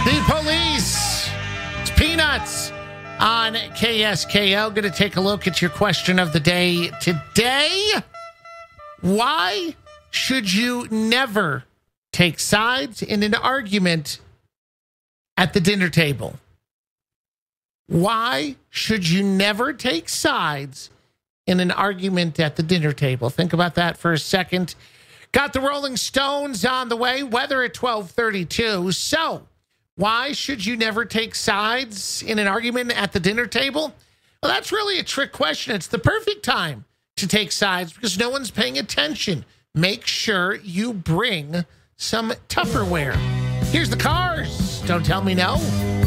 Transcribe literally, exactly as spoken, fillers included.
The Police. It's Peanuts on K S K O. Going to take a look at your question of the day today. Why should you never take sides in an argument at the dinner table? Why should you never take sides in an argument at the dinner table? Think about that for a second. Got the Rolling Stones on the way. Weather at twelve thirty-two. So, why should you never take sides in an argument at the dinner table? Well, that's really a trick question. It's the perfect time to take sides because no one's paying attention. Make sure you bring some Tupperware. Here's the Cars. Don't tell me no.